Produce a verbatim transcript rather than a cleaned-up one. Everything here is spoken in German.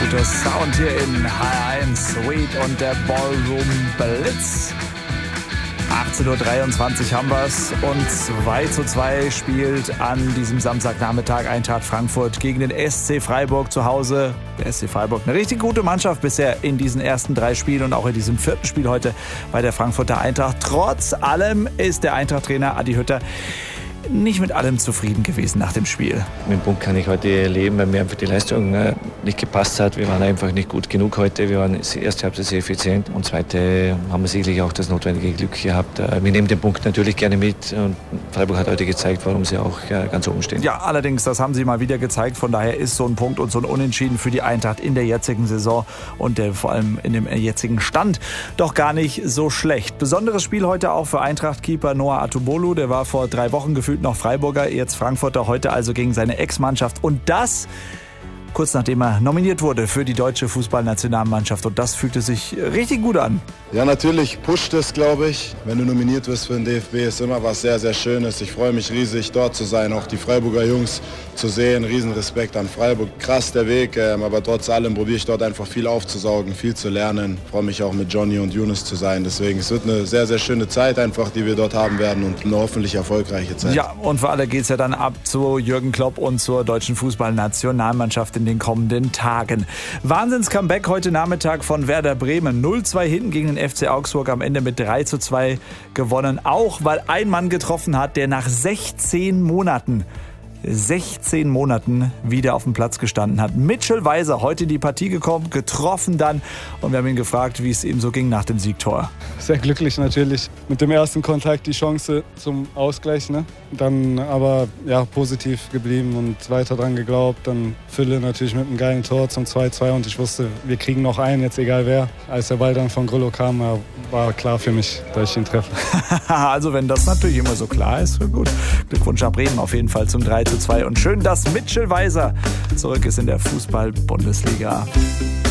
Guter Sound hier in H R eins, Sweet und der Ballroom Blitz. achtzehn Uhr dreiundzwanzig haben wir's und zwei zu zwei spielt an diesem Samstagnachmittag Eintracht Frankfurt gegen den S C Freiburg zu Hause. Der S C Freiburg, eine richtig gute Mannschaft bisher in diesen ersten drei Spielen und auch in diesem vierten Spiel heute bei der Frankfurter Eintracht. Trotz allem ist der Eintracht-Trainer Adi Hütter nicht mit allem zufrieden gewesen nach dem Spiel. Mit dem Punkt kann ich heute leben, weil mir einfach die Leistung äh, nicht gepasst hat. Wir waren einfach nicht gut genug heute. Wir waren erste Halbzeit sehr effizient und zweite haben wir sicherlich auch das notwendige Glück gehabt. Äh, wir nehmen den Punkt natürlich gerne mit und Freiburg hat heute gezeigt, warum sie auch äh, ganz oben stehen. Ja, allerdings, das haben sie mal wieder gezeigt. Von daher ist so ein Punkt und so ein Unentschieden für die Eintracht in der jetzigen Saison und der, vor allem in dem jetzigen Stand doch gar nicht so schlecht. Besonderes Spiel heute auch für Eintracht-Keeper Noah Atubolu. Der war vor drei Wochen gefühlt noch Freiburger, jetzt Frankfurter, heute also gegen seine Ex-Mannschaft. Und das kurz nachdem er nominiert wurde für die deutsche Fußballnationalmannschaft. Und das fühlte sich richtig gut an. Ja, natürlich pusht es, glaube ich. Wenn du nominiert wirst für den D F B, ist immer was sehr, sehr Schönes. Ich freue mich riesig, dort zu sein, auch die Freiburger Jungs zu sehen. Riesenrespekt an Freiburg. Krass der Weg, aber trotz allem probiere ich dort einfach viel aufzusaugen, viel zu lernen. Ich freue mich auch mit Johnny und Younes zu sein. Deswegen, es wird eine sehr, sehr schöne Zeit einfach, die wir dort haben werden und eine hoffentlich erfolgreiche Zeit. Ja, und für alle geht es ja dann ab zu Jürgen Klopp und zur deutschen Fußballnationalmannschaft in den kommenden Tagen. Wahnsinns-Comeback heute Nachmittag von Werder Bremen. null zu zwei hinten gegen den F C Augsburg, am Ende mit drei zu zwei gewonnen. Auch weil ein Mann getroffen hat, der nach sechzehn Monaten sechzehn Monaten wieder auf dem Platz gestanden hat. Mitchell Weiser, heute in die Partie gekommen, getroffen dann. Und wir haben ihn gefragt, wie es ihm so ging nach dem Siegtor. Sehr glücklich natürlich. Mit dem ersten Kontakt die Chance zum Ausgleich. Ne? Dann aber ja, positiv geblieben und weiter dran geglaubt. Dann Fülle natürlich mit einem geilen Tor zum zwei zu zwei. Und ich wusste, wir kriegen noch einen, jetzt egal wer. Als der Ball dann von Grillo kam, war klar für mich, dass ich ihn treffe. Also wenn das natürlich immer so klar ist, gut. Glückwunsch nach Bremen auf jeden Fall zum drei zu zwei. Und schön, dass Mitchell Weiser zurück ist in der Fußball-Bundesliga.